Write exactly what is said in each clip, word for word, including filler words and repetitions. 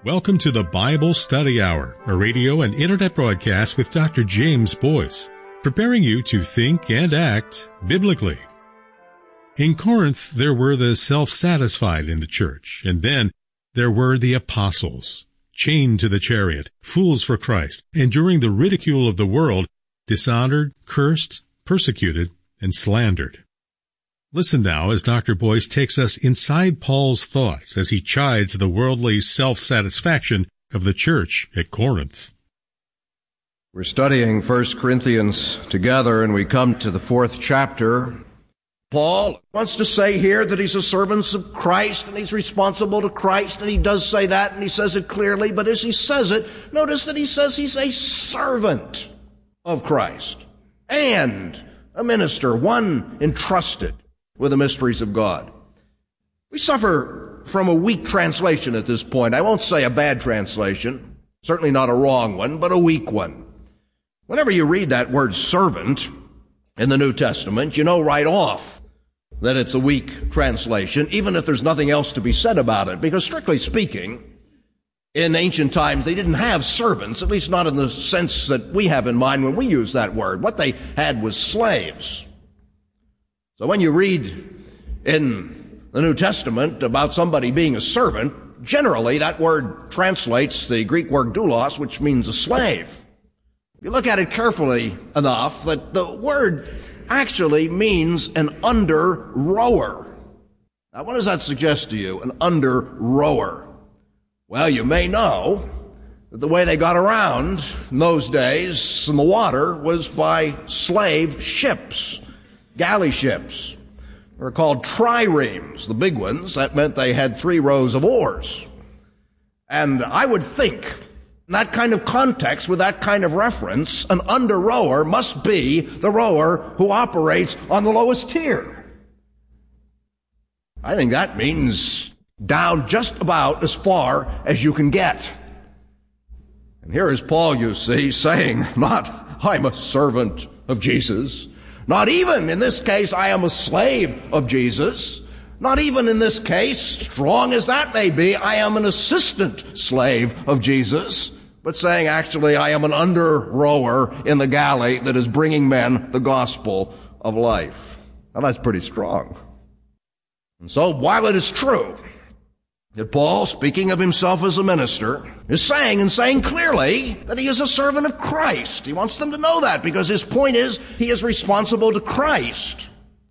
Welcome to the Bible Study Hour, a radio and internet broadcast with Doctor James Boyce, preparing you to think and act biblically. In Corinth, there were the self-satisfied in the church, and then there were the apostles, chained to the chariot, fools for Christ, enduring the ridicule of the world, dishonored, cursed, persecuted, and slandered. Listen now as Doctor Boyce takes us inside Paul's thoughts as he chides the worldly self-satisfaction of the church at Corinth. We're studying First Corinthians together, and we come to the fourth chapter. Paul wants to say here that he's a servant of Christ, and he's responsible to Christ, and he does say that, and he says it clearly, but as he says it, notice that he says he's a servant of Christ and a minister, one entrusted with the mysteries of God. We suffer from a weak translation at this point. I won't say a bad translation, certainly not a wrong one, but a weak one. Whenever you read that word servant in the New Testament, you know right off that it's a weak translation, even if there's nothing else to be said about it, because strictly speaking, in ancient times they didn't have servants, at least not in the sense that we have in mind when we use that word. What they had was slaves. So when you read in the New Testament about somebody being a servant, generally that word translates the Greek word doulos, which means a slave. If you look at it carefully enough, that the word actually means an under-rower. Now, what does that suggest to you, an under-rower? Well, you may know that the way they got around in those days in the water was by slave ships. Galley ships were called triremes, the big ones. That meant they had three rows of oars. And I would think, in that kind of context, with that kind of reference, an under-rower must be the rower who operates on the lowest tier. I think that means down just about as far as you can get. And here is Paul, you see, saying, not, I'm a servant of Jesus. Not even in this case, I am a slave of Jesus. Not even in this case, strong as that may be, I am an assistant slave of Jesus. But saying, actually, I am an under-rower in the galley that is bringing men the gospel of life. Now, that's pretty strong. And so, while it is true that Paul, speaking of himself as a minister, is saying and saying clearly that he is a servant of Christ. He wants them to know that because his point is he is responsible to Christ.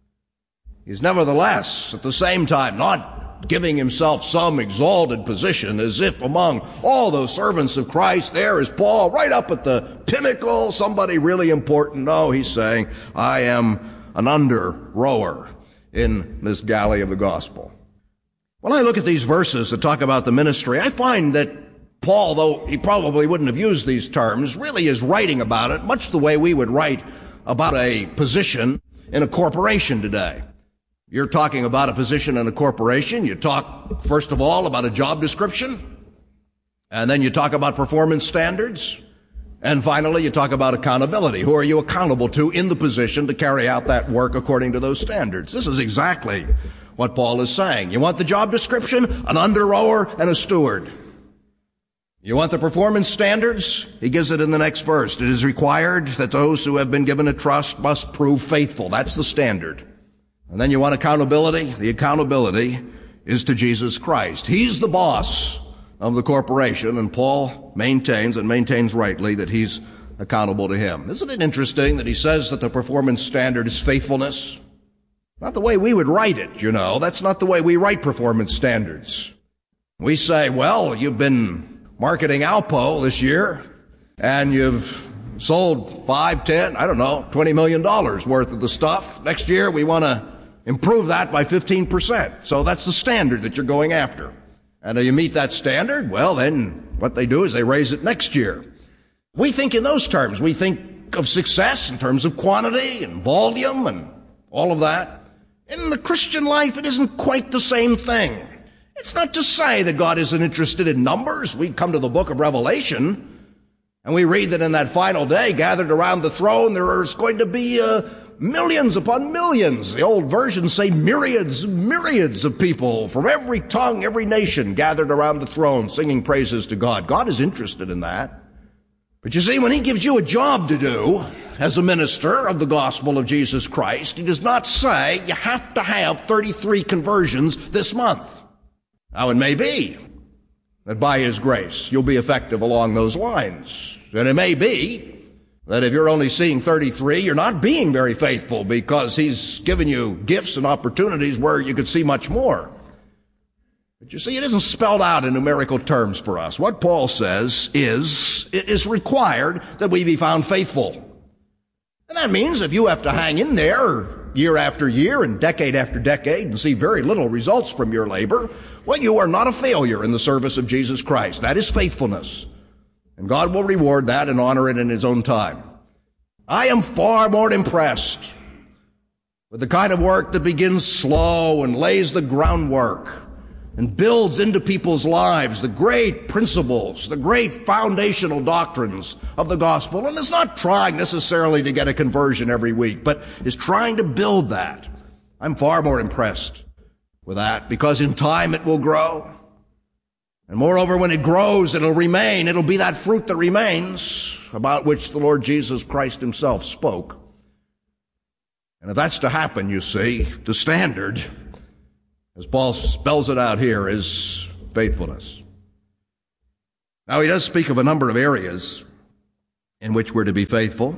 He's nevertheless, at the same time, not giving himself some exalted position as if among all those servants of Christ there is Paul right up at the pinnacle, somebody really important. No, he's saying, I am an under-rower in this galley of the gospel. When I look at these verses that talk about the ministry, I find that Paul, though he probably wouldn't have used these terms, really is writing about it much the way we would write about a position in a corporation today. You're talking about a position in a corporation, you talk, first of all, about a job description, and then you talk about performance standards, and finally you talk about accountability. Who are you accountable to in the position to carry out that work according to those standards? This is exactly what Paul is saying. You want the job description? An under-rower and a steward. You want the performance standards? He gives it in the next verse. It is required that those who have been given a trust must prove faithful. That's the standard. And then you want accountability? The accountability is to Jesus Christ. He's the boss of the corporation, and Paul maintains, and maintains rightly, that he's accountable to him. Isn't it interesting that he says that the performance standard is faithfulness? Not the way we would write it, you know. That's not the way we write performance standards. We say, well, you've been marketing Alpo this year, and you've sold five, ten, I don't know, twenty million dollars worth of the stuff. Next year, we want to improve that by fifteen percent. So that's the standard that you're going after. And if you meet that standard, well, then what they do is they raise it next year. We think in those terms. We think of success in terms of quantity and volume and all of that. In the Christian life, it isn't quite the same thing. It's not to say that God isn't interested in numbers. We come to the book of Revelation, and we read that in that final day, gathered around the throne, there is going to be uh, millions upon millions. The old versions say myriads and myriads of people from every tongue, every nation gathered around the throne singing praises to God. God is interested in that. But you see, when he gives you a job to do as a minister of the gospel of Jesus Christ, he does not say you have to have thirty-three conversions this month. Now, it may be that by his grace you'll be effective along those lines. And it may be that if you're only seeing thirty-three, you're not being very faithful because he's given you gifts and opportunities where you could see much more. But you see, it isn't spelled out in numerical terms for us. What Paul says is, it is required that we be found faithful. And that means if you have to hang in there year after year and decade after decade and see very little results from your labor, well, you are not a failure in the service of Jesus Christ. That is faithfulness. And God will reward that and honor it in his own time. I am far more impressed with the kind of work that begins slow and lays the groundwork and builds into people's lives the great principles, the great foundational doctrines of the gospel. And it's not trying necessarily to get a conversion every week, but is trying to build that. I'm far more impressed with that because in time it will grow. And moreover, when it grows, it'll remain. It'll be that fruit that remains about which the Lord Jesus Christ himself spoke. And if that's to happen, you see, the standard, as Paul spells it out here, is faithfulness. Now, he does speak of a number of areas in which we're to be faithful.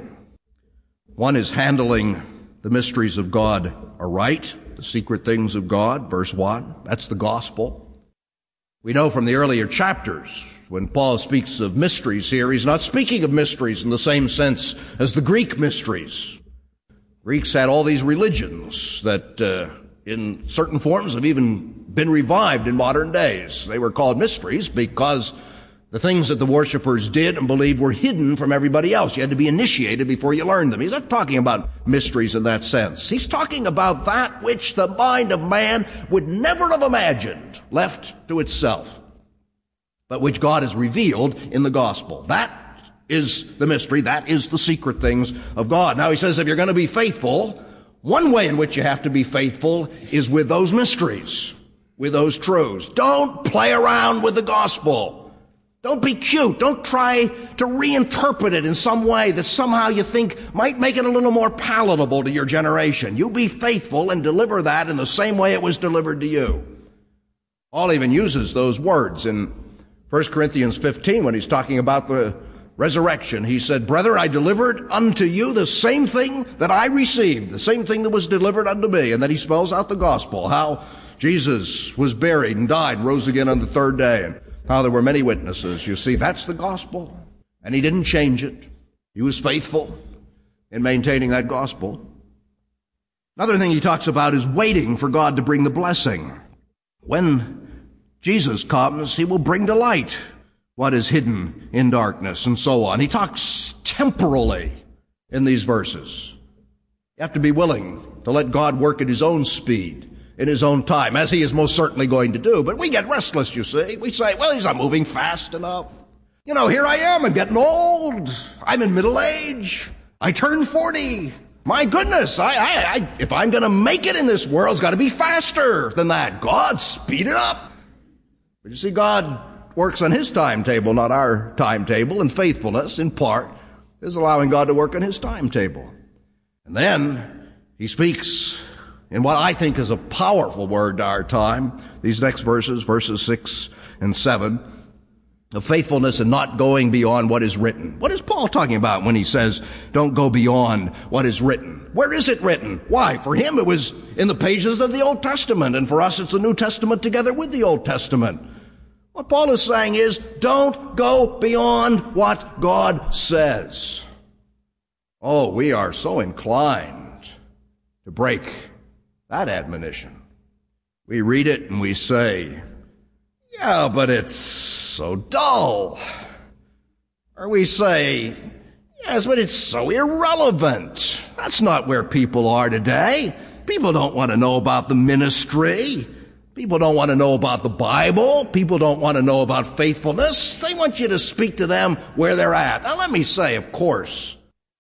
One is handling the mysteries of God aright, the secret things of God, verse one. That's the gospel. We know from the earlier chapters, when Paul speaks of mysteries here, he's not speaking of mysteries in the same sense as the Greek mysteries. Greeks had all these religions that uh, in certain forms have even been revived in modern days. They were called mysteries because the things that the worshipers did and believed were hidden from everybody else. You had to be initiated before you learned them. He's not talking about mysteries in that sense. He's talking about that which the mind of man would never have imagined left to itself, but which God has revealed in the gospel. That is the mystery. That is the secret things of God. Now he says if you're going to be faithful, one way in which you have to be faithful is with those mysteries, with those truths. Don't play around with the gospel. Don't be cute. Don't try to reinterpret it in some way that somehow you think might make it a little more palatable to your generation. You be faithful and deliver that in the same way it was delivered to you. Paul even uses those words in First Corinthians fifteen when he's talking about the resurrection. He said, "Brethren, I delivered unto you the same thing that I received, the same thing that was delivered unto me." And then he spells out the gospel, how Jesus was buried and died, rose again on the third day, and how there were many witnesses. You see, that's the gospel. And he didn't change it. He was faithful in maintaining that gospel. Another thing he talks about is waiting for God to bring the blessing. When Jesus comes, he will bring to light what is hidden in darkness and so on. He talks temporally in these verses. You have to be willing to let God work at his own speed, in his own time, as he is most certainly going to do. But we get restless, you see. We say, well, he's not moving fast enough. You know, here I am. I'm getting old. I'm in middle age. I turned forty. My goodness, I, I, I if I'm going to make it in this world, it's got to be faster than that. God, speed it up. But you see, God works on his timetable, not our timetable, and faithfulness, in part, is allowing God to work on his timetable. And then he speaks in what I think is a powerful word to our time, these next verses, verses six and seven, of faithfulness and not going beyond what is written. What is Paul talking about when he says, don't go beyond what is written? Where is it written? Why? For him, it was in the pages of the Old Testament, and for us, it's the New Testament together with the Old Testament. What Paul is saying is, don't go beyond what God says. Oh, we are so inclined to break that admonition. We read it and we say, yeah, but it's so dull. Or we say, yes, but it's so irrelevant. That's not where people are today. People don't want to know about the ministry. People don't want to know about the Bible. People don't want to know about faithfulness. They want you to speak to them where they're at. Now, let me say, of course,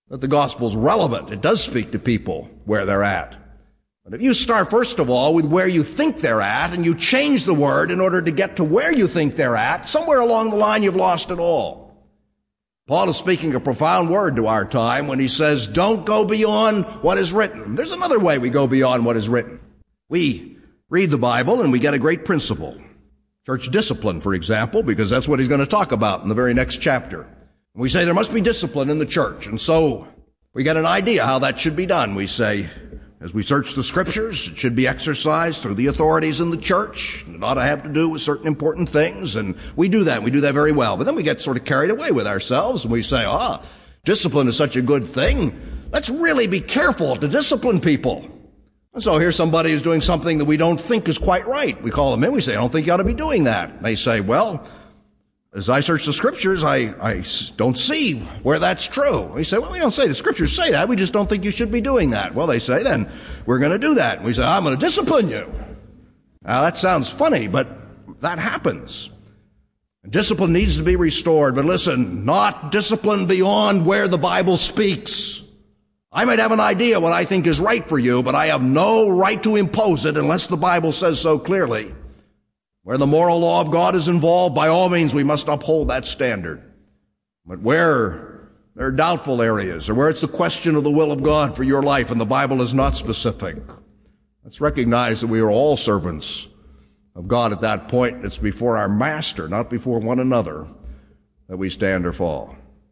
that the gospel's relevant. It does speak to people where they're at. But if you start, first of all, with where you think they're at, and you change the word in order to get to where you think they're at, somewhere along the line you've lost it all. Paul is speaking a profound word to our time when he says, don't go beyond what is written. There's another way we go beyond what is written. We read the Bible and we get a great principle. Church discipline, for example, because that's what he's going to talk about in the very next chapter. We say there must be discipline in the church, and so we get an idea how that should be done. We say, as we search the Scriptures, it should be exercised through the authorities in the church. It ought to have to do with certain important things, and we do that. We do that very well. But then we get sort of carried away with ourselves, and we say, ah, discipline is such a good thing. Let's really be careful to discipline people. And so here's somebody who's doing something that we don't think is quite right. We call them in. We say, I don't think you ought to be doing that. And they say, well, as I search the Scriptures, I, I don't see where that's true. We say, well, we don't say the Scriptures say that. We just don't think you should be doing that. Well, they say, then we're going to do that. And we say, I'm going to discipline you. Now, that sounds funny, but that happens. Discipline needs to be restored. But listen, not discipline beyond where the Bible speaks. I might have an idea what I think is right for you, but I have no right to impose it unless the Bible says so clearly. Where the moral law of God is involved, by all means, we must uphold that standard. But where there are doubtful areas, or where it's a question of the will of God for your life, and the Bible is not specific, let's recognize that we are all servants of God at that point. It's before our Master, not before one another, that we stand or fall.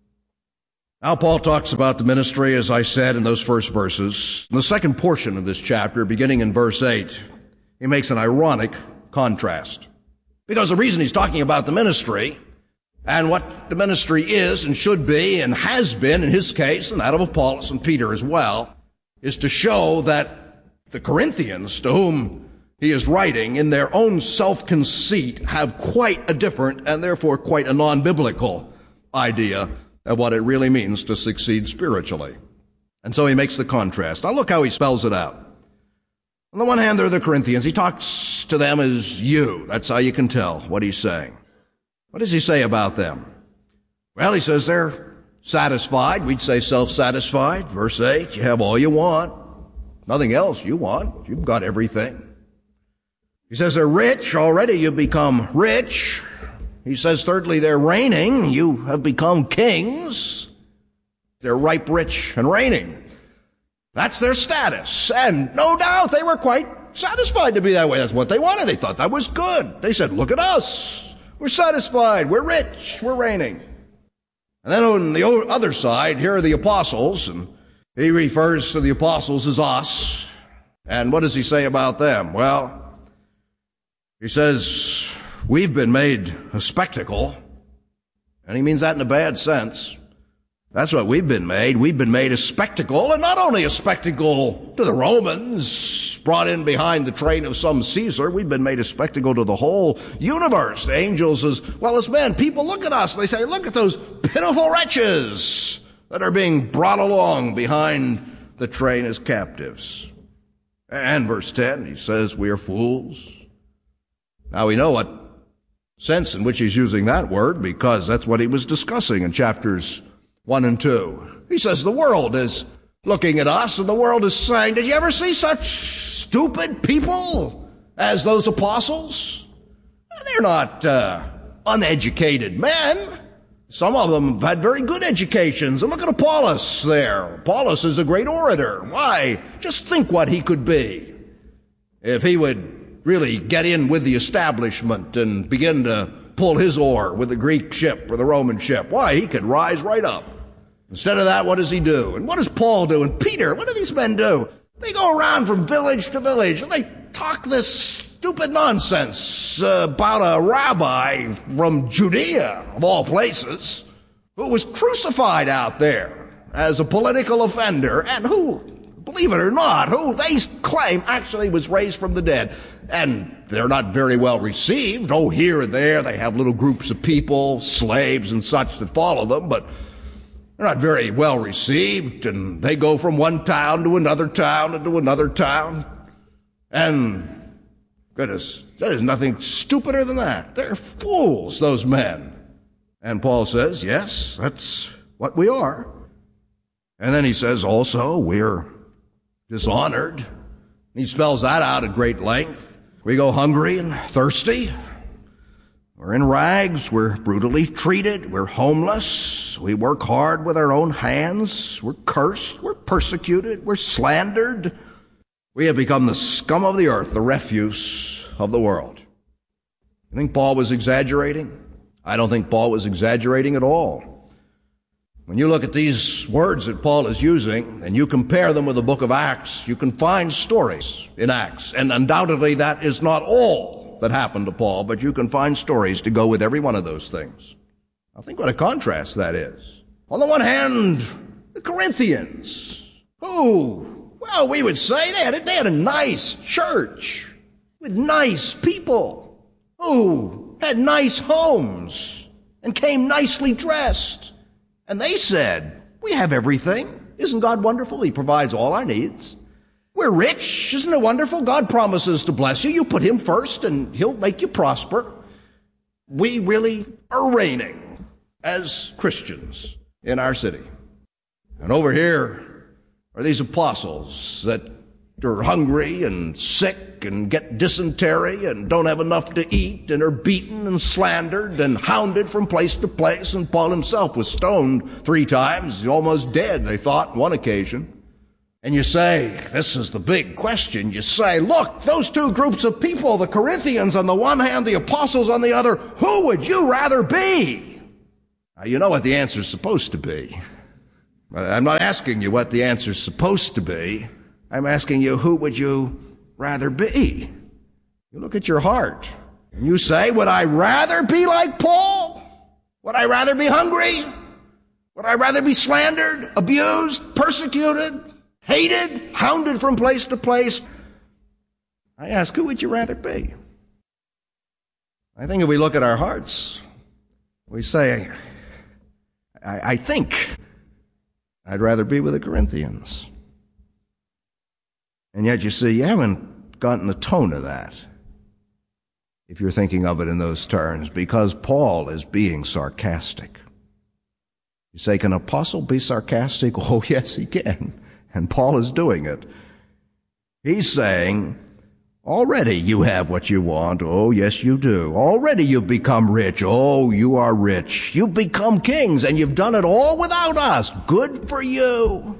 Now Paul talks about the ministry, as I said in those first verses. In the second portion of this chapter, beginning in verse eight, he makes an ironic contrast. Because the reason he's talking about the ministry and what the ministry is and should be and has been in his case and that of Apollos and Peter as well is to show that the Corinthians to whom he is writing in their own self-conceit have quite a different and therefore quite a non-biblical idea of what it really means to succeed spiritually. And so he makes the contrast. Now look how he spells it out. On the one hand, they're the Corinthians. He talks to them as you. That's how you can tell what he's saying. What does he say about them? Well, he says they're satisfied. We'd say self-satisfied. Verse eight, you have all you want. Nothing else you want. You've got everything. He says they're rich. Already you've become rich. He says, thirdly, they're reigning. You have become kings. They're ripe, rich, and reigning. That's their status. And no doubt they were quite satisfied to be that way. That's what they wanted. They thought that was good. They said, look at us. We're satisfied. We're rich. We're reigning. And then on the other side, here are the apostles. And he refers to the apostles as us. And what does he say about them? Well, he says, we've been made a spectacle. And he means that in a bad sense. That's what we've been made. We've been made a spectacle, and not only a spectacle to the Romans, brought in behind the train of some Caesar. We've been made a spectacle to the whole universe. The angels as well as men. People look at us and they say, look at those pitiful wretches that are being brought along behind the train as captives. And verse ten, he says, we are fools. Now we know what sense in which he's using that word, because that's what he was discussing in chapters one and two. He says the world is looking at us, and the world is saying, did you ever see such stupid people as those apostles? They're not uh, uneducated men. Some of them have had very good educations. And look at Apollos there. Apollos is a great orator. Why? Just think what he could be if he would really get in with the establishment and begin to pull his oar with the Greek ship or the Roman ship. Why? He could rise right up. Instead of that, what does he do? And what does Paul do? And Peter, what do these men do? They go around from village to village, and they talk this stupid nonsense uh, about a rabbi from Judea, of all places, who was crucified out there as a political offender, and who, believe it or not, who they claim actually was raised from the dead. And they're not very well received. Oh, here and there they have little groups of people, slaves and such that follow them, but they're not very well received, and they go from one town to another town and to another town. And, goodness, there's nothing stupider than that. They're fools, those men. And Paul says, yes, that's what we are. And then he says also, we're dishonored. He spells that out at great length. We go hungry and thirsty. We're in rags. We're brutally treated. We're homeless. We work hard with our own hands. We're cursed. We're persecuted. We're slandered. We have become the scum of the earth, the refuse of the world. You think Paul was exaggerating? I don't think Paul was exaggerating at all. When you look at these words that Paul is using and you compare them with the book of Acts, you can find stories in Acts. And undoubtedly that is not all that happened to Paul, but you can find stories to go with every one of those things. I think what a contrast that is. On the one hand, the Corinthians, who, well, we would say they had a, they had a nice church with nice people who had nice homes and came nicely dressed. And they said, we have everything. Isn't God wonderful? He provides all our needs. We're rich. Isn't it wonderful? God promises to bless you. You put him first and he'll make you prosper. We really are reigning as Christians in our city. And over here are these apostles that are hungry and sick and get dysentery and don't have enough to eat and are beaten and slandered and hounded from place to place. And Paul himself was stoned three times. He's almost dead, they thought, on one occasion. And you say, this is the big question. You say, look, those two groups of people, the Corinthians on the one hand, the apostles on the other, who would you rather be? Now, you know what the answer's supposed to be. I'm not asking you what the answer's supposed to be. I'm asking you, who would you rather be? You look at your heart and you say, would I rather be like Paul? Would I rather be hungry? Would I rather be slandered, abused, persecuted, hated, hounded from place to place? I ask, who would you rather be? I think if we look at our hearts, we say, I, I think I'd rather be with the Corinthians. And yet, you see, you haven't gotten the tone of that, if you're thinking of it in those terms, because Paul is being sarcastic. You say, can an apostle be sarcastic? Oh, yes, he can. And Paul is doing it. He's saying, already you have what you want. Oh, yes, you do. Already you've become rich. Oh, you are rich. You've become kings, and you've done it all without us. Good for you.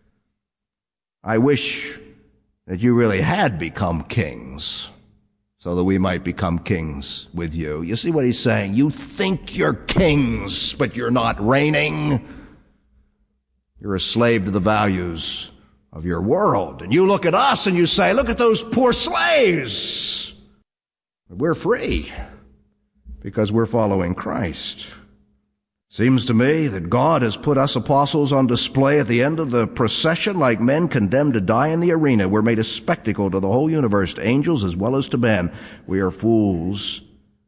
I wish that you really had become kings, so that we might become kings with you. You see what he's saying? You think you're kings, but you're not reigning. You're a slave to the values of your world. And you look at us and you say, look at those poor slaves. But we're free because we're following Christ. Seems to me that God has put us apostles on display at the end of the procession like men condemned to die in the arena. We're made a spectacle to the whole universe, to angels as well as to men. We are fools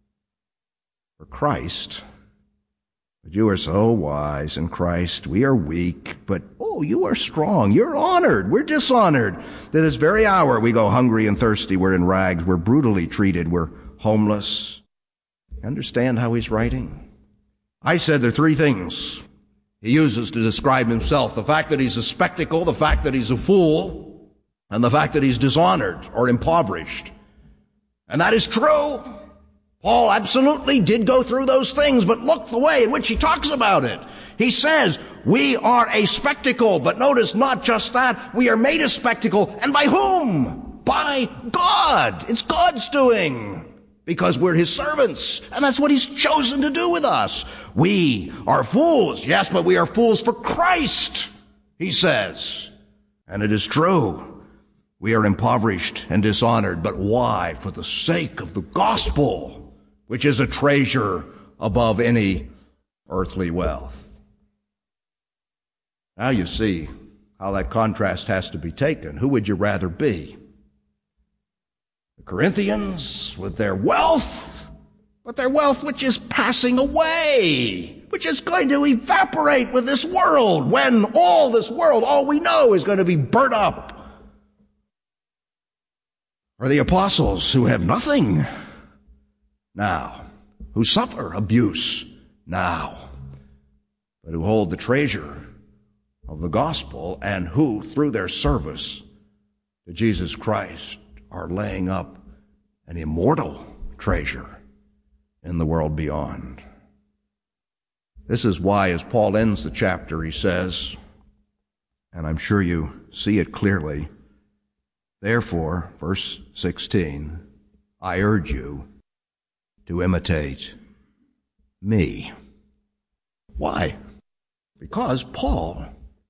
for Christ. But you are so wise in Christ. We are weak, but oh, you are strong. You're honored. We're dishonored. At this very hour we go hungry and thirsty. We're in rags. We're brutally treated. We're homeless. You understand how he's writing? I said there are three things he uses to describe himself. The fact that he's a spectacle, the fact that he's a fool, and the fact that he's dishonored or impoverished. And that is true. Paul absolutely did go through those things, but look the way in which he talks about it. He says, we are a spectacle, but notice not just that, we are made a spectacle, and by whom? By God. It's God's doing. Because we're his servants, and that's what he's chosen to do with us. We are fools, yes, but we are fools for Christ, he says. And it is true. We are impoverished and dishonored, but why? For the sake of the gospel, which is a treasure above any earthly wealth. Now you see how that contrast has to be taken. Who would you rather be? The Corinthians with their wealth, but their wealth which is passing away, which is going to evaporate with this world when all this world, all we know, is going to be burnt up. Or the apostles who have nothing now, who suffer abuse now, but who hold the treasure of the gospel and who, through their service to Jesus Christ, are laying up an immortal treasure in the world beyond. This is why, as Paul ends the chapter, he says, and I'm sure you see it clearly, therefore, verse sixteen, I urge you to imitate me. Why? Because Paul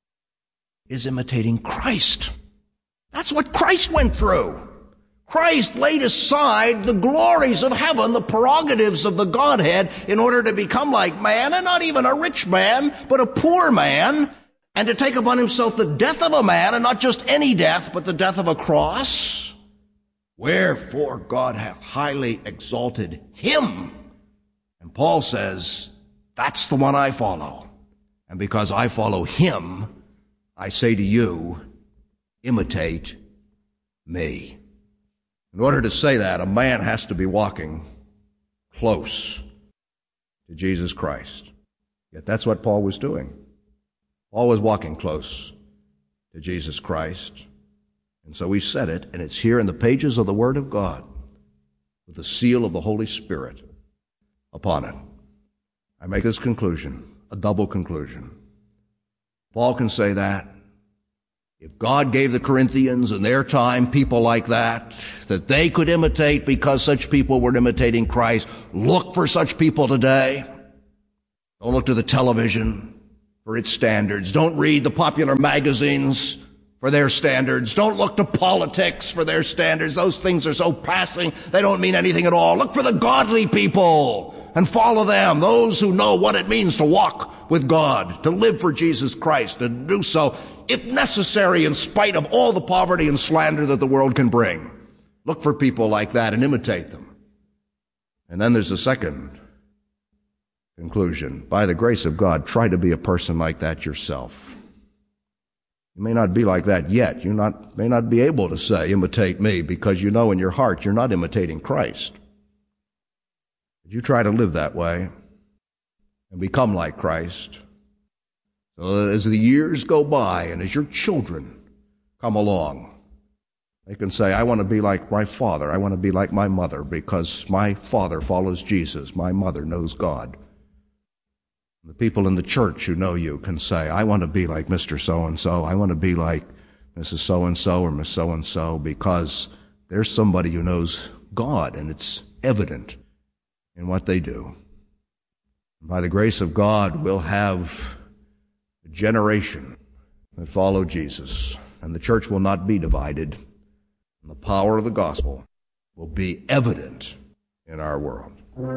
is imitating Christ. That's what Christ went through. Christ laid aside the glories of heaven, the prerogatives of the Godhead, in order to become like man, and not even a rich man, but a poor man, and to take upon himself the death of a man, and not just any death, but the death of a cross. Wherefore God hath highly exalted him. And Paul says, that's the one I follow. And because I follow him, I say to you, imitate me. In order to say that, a man has to be walking close to Jesus Christ. Yet that's what Paul was doing. Paul was walking close to Jesus Christ. And so he said it, and it's here in the pages of the Word of God, with the seal of the Holy Spirit upon it. I make this conclusion, a double conclusion. Paul can say that. If God gave the Corinthians in their time people like that, that they could imitate because such people were imitating Christ, look for such people today. Don't look to the television for its standards. Don't read the popular magazines for their standards. Don't look to politics for their standards. Those things are so passing, they don't mean anything at all. Look for the godly people and follow them, those who know what it means to walk with God, to live for Jesus Christ, and do so, if necessary, in spite of all the poverty and slander that the world can bring. Look for people like that and imitate them. And then there's a second conclusion. By the grace of God, try to be a person like that yourself. You may not be like that yet. You not, may not be able to say, imitate me, because you know in your heart you're not imitating Christ. But you try to live that way and become like Christ. So that as the years go by and as your children come along, they can say, I want to be like my father. I want to be like my mother because my father follows Jesus. My mother knows God. The people in the church who know you can say, I want to be like Mister So-and-so. I want to be like Missus So-and-so or Miss So-and-so, because there's somebody who knows God, and it's evident in what they do. By the grace of God, we'll have a generation that follow Jesus, and the church will not be divided, and the power of the gospel will be evident in our world.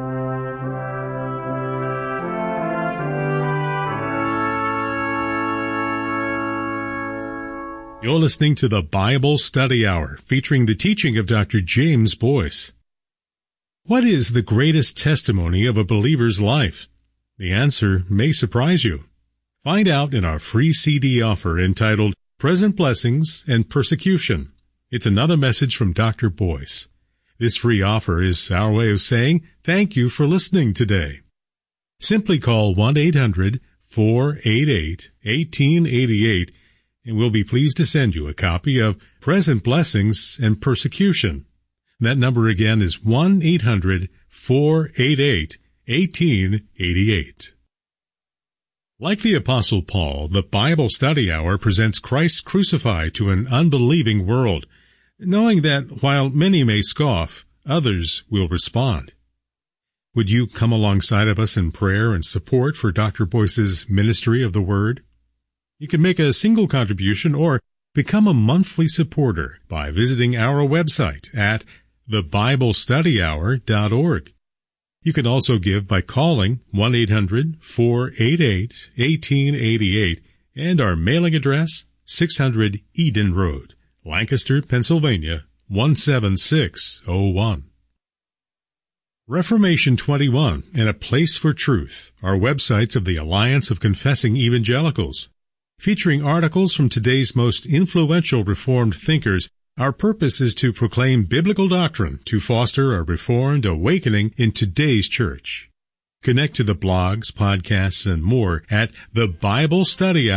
You're listening to the Bible Study Hour, featuring the teaching of Doctor James Boyce. What is the greatest testimony of a believer's life? The answer may surprise you. Find out in our free C D offer entitled Present Blessings and Persecution. It's another message from Doctor Boyce. This free offer is our way of saying thank you for listening today. Simply call one eight hundred four eight eight one eight eight eight and we'll be pleased to send you a copy of Present Blessings and Persecution. That number again is one eight hundred four eight eight one eight eight eight. Like the Apostle Paul, the Bible Study Hour presents Christ crucified to an unbelieving world, knowing that while many may scoff, others will respond. Would you come alongside of us in prayer and support for Doctor Boyce's ministry of the Word? You can make a single contribution or become a monthly supporter by visiting our website at the bible study hour dot org. You can also give by calling one eight hundred four eight eight one eight eight eight and our mailing address, six hundred Eden Road, Lancaster, Pennsylvania, one seven six oh one. Reformation twenty-one and A Place for Truth are websites of the Alliance of Confessing Evangelicals. Featuring articles from today's most influential Reformed thinkers, our purpose is to proclaim biblical doctrine to foster a Reformed awakening in today's church. Connect to the blogs, podcasts, and more at the bible study hour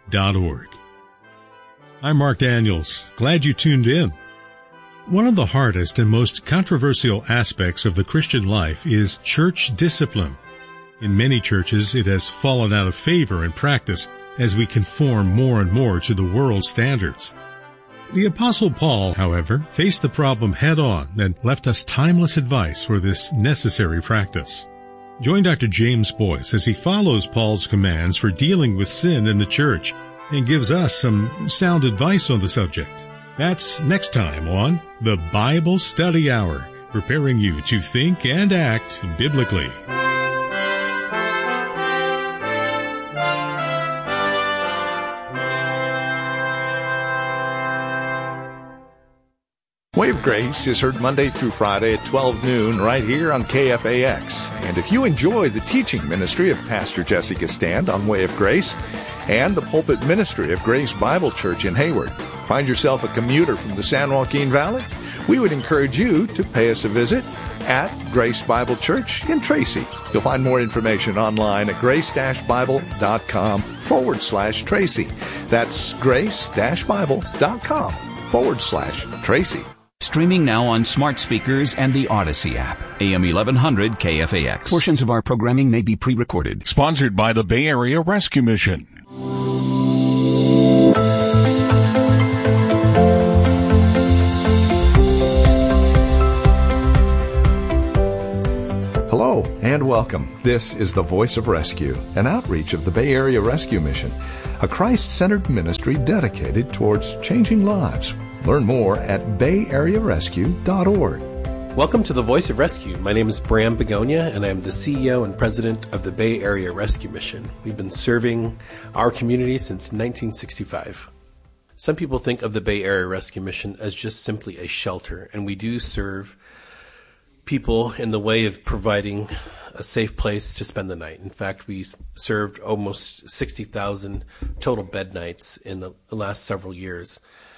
dot org. I'm Mark Daniels. Glad you tuned in. One of the hardest and most controversial aspects of the Christian life is church discipline. In many churches, it has fallen out of favor in practice as we conform more and more to the world's standards. The Apostle Paul, however, faced the problem head-on and left us timeless advice for this necessary practice. Join Doctor James Boyce as he follows Paul's commands for dealing with sin in the church and gives us some sound advice on the subject. That's next time on the Bible Study Hour, preparing you to think and act biblically. Way of Grace is heard Monday through Friday at twelve noon right here on K F A X. And if you enjoy the teaching ministry of Pastor Jessica Stand on Way of Grace and the pulpit ministry of Grace Bible Church in Hayward, find yourself a commuter from the San Joaquin Valley, we would encourage you to pay us a visit at Grace Bible Church in Tracy. You'll find more information online at grace-bible.com forward slash Tracy. That's grace-bible.com forward slash Tracy. Streaming now on smart speakers and the Odyssey app. A M eleven hundred K F A X. Portions of our programming may be pre-recorded. Sponsored by the Bay Area Rescue Mission. Hello and welcome. This is the Voice of Rescue, an outreach of the Bay Area Rescue Mission, a Christ-centered ministry dedicated towards changing lives. Learn more at bay area rescue dot org. Welcome to the Voice of Rescue. My name is Bram Begonia, and I am the C E O and President of the Bay Area Rescue Mission. We've been serving our community since nineteen sixty-five. Some people think of the Bay Area Rescue Mission as just simply a shelter, and we do serve people in the way of providing a safe place to spend the night. In fact, we served almost sixty thousand total bed nights in the last several years.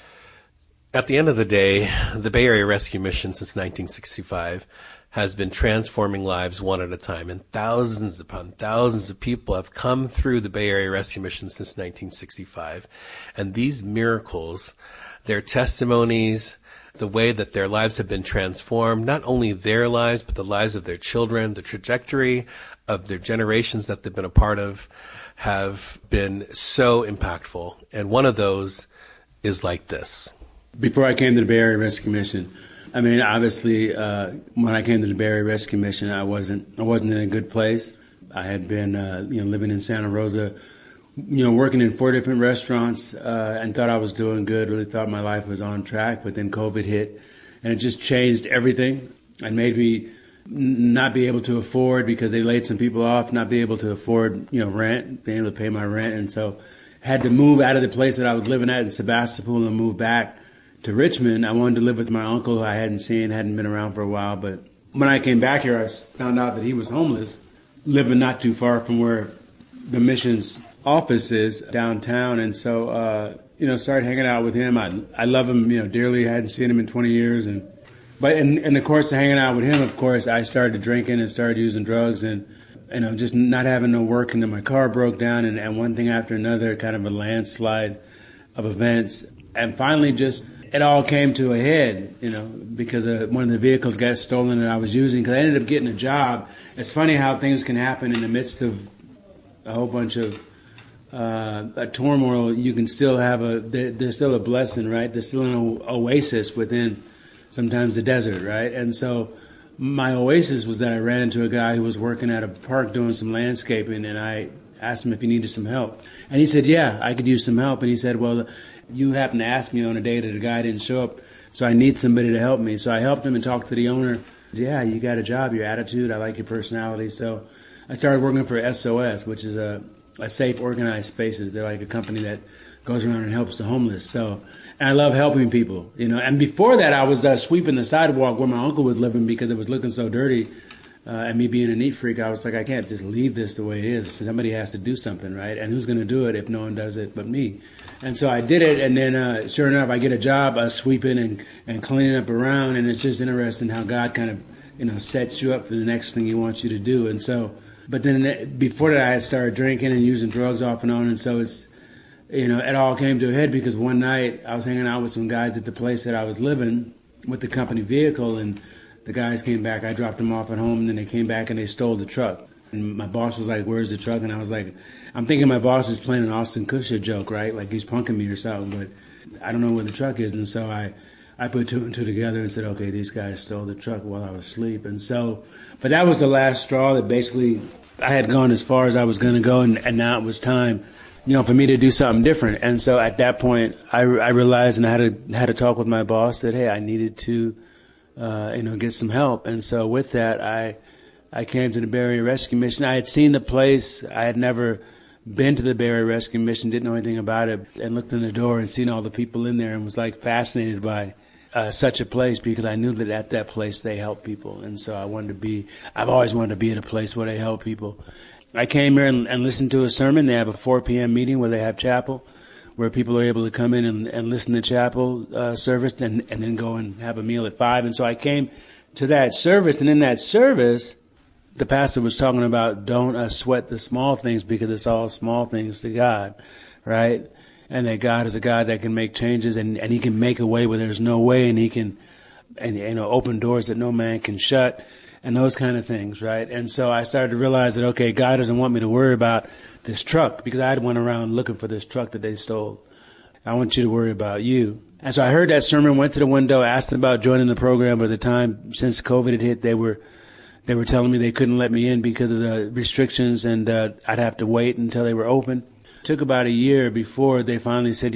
At the end of the day, the Bay Area Rescue Mission since nineteen sixty-five has been transforming lives one at a time, and thousands upon thousands of people have come through the Bay Area Rescue Mission since nineteen sixty-five. And these miracles, their testimonies, the way that their lives have been transformed, not only their lives, but the lives of their children, the trajectory of their generations that they've been a part of, have been so impactful. And one of those is like this. Before I came to the Bay Area Rescue Mission, I mean, obviously, uh, when I came to the Bay Area Rescue Mission, I wasn't, I wasn't in a good place. I had been, uh, you know, living in Santa Rosa, you know, working in four different restaurants, uh, and thought I was doing good. Really thought my life was on track, but then COVID hit, and it just changed everything. And made me not be able to afford, because they laid some people off, not be able to afford, you know, rent, being able to pay my rent, and so had to move out of the place that I was living at in Sebastopol and move back to Richmond. I wanted to live with my uncle, who I hadn't seen, hadn't been around for a while. But when I came back here, I found out that he was homeless, living not too far from where the mission's office is downtown. And so, uh, you know, started hanging out with him. I I love him, you know, dearly. I hadn't seen him in twenty years. And but in, in the course of hanging out with him, of course, I started drinking and started using drugs, and, you know, just not having no work, and then my car broke down, and, and one thing after another, kind of a landslide of events. And finally just it all came to a head, you know, because uh, one of the vehicles got stolen that I was using, because I ended up getting a job. It's funny how things can happen in the midst of a whole bunch of uh, a turmoil. You can still have a, there, there's still a blessing, right? There's still an oasis within sometimes the desert, right? And so my oasis was that I ran into a guy who was working at a park doing some landscaping, and I asked him if he needed some help. And he said, yeah, I could use some help. And he said, well, you happened to ask me on a day that the guy didn't show up, so I need somebody to help me. So I helped him and talked to the owner. Yeah, you got a job, your attitude, I like your personality. So I started working for S O S, which is a, a safe, organized spaces. They're like a company that goes around and helps the homeless. So, and I love helping people, you know. And before that, I was uh, sweeping the sidewalk where my uncle was living because it was looking so dirty. Uh, and me being a neat freak, I was like, I can't just leave this the way it is. Somebody has to do something, right? And who's going to do it if no one does it but me? And so I did it, and then uh, sure enough, I get a job uh, sweeping and, and cleaning up around, and it's just interesting how God kind of, you know, sets you up for the next thing He wants you to do. And so, but then before that, I had started drinking and using drugs off and on, and so it's you know, it all came to a head because one night I was hanging out with some guys at the place that I was living with the company vehicle, and the guys came back. I dropped them off at home, and then they came back and they stole the truck. And my boss was like, "Where's the truck?" And I was like, I'm thinking my boss is playing an Austin Kutcher joke, right? Like he's punking me or something, but I don't know where the truck is. And so I, I put two and two together and said, okay, these guys stole the truck while I was asleep. And so, but that was the last straw that basically I had gone as far as I was going to go, and, and now it was time, you know, for me to do something different. And so at that point, I, I realized and I had to, had to talk with my boss that, hey, I needed to, uh, you know, get some help. And so with that, I, I came to the Bay Area Rescue Mission. I had seen the place. I had never been to the Bay Area Rescue Mission, didn't know anything about it, and looked in the door and seen all the people in there and was like fascinated by uh, such a place, because I knew that at that place they help people. And so I wanted to be, I've always wanted to be at a place where they help people. I came here and, and listened to a sermon. They have a four p.m. meeting where they have chapel, where people are able to come in and, and listen to chapel uh, service and, and then go and have a meal at five. And so I came to that service, and in that service, the pastor was talking about don't uh, sweat the small things, because it's all small things to God, right? And that God is a God that can make changes, and, and he can make a way where there's no way, and he can, and you know, open doors that no man can shut, and those kind of things, right? And so I started to realize that, okay, God doesn't want me to worry about this truck, because I had went around looking for this truck that they stole. I want you to worry about you. And so I heard that sermon, went to the window, asked about joining the program. But at the time, since COVID had hit, they were They were telling me they couldn't let me in because of the restrictions, and uh, I'd have to wait until they were open. It took about a year before they finally said,